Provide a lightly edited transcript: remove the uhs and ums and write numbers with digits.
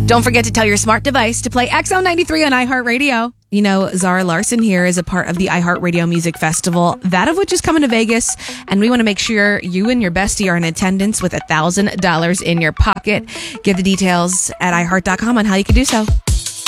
Don't forget to tell your smart device to play XL93 on iHeartRadio. You know, Zara Larson here is a part of the iHeartRadio Music Festival, that of which is coming to Vegas, and we want to make sure you and your bestie are in attendance with $1,000 in your pocket. Get the details at iHeart.com on how you can do so.